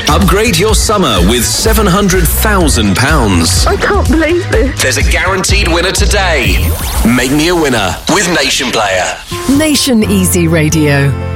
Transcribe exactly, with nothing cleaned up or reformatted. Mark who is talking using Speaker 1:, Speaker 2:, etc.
Speaker 1: Upgrade your summer with seven hundred thousand pounds.
Speaker 2: I can't believe this.
Speaker 1: There's a guaranteed winner today. Make me a winner with Nation Player.
Speaker 3: Nation Easy Radio.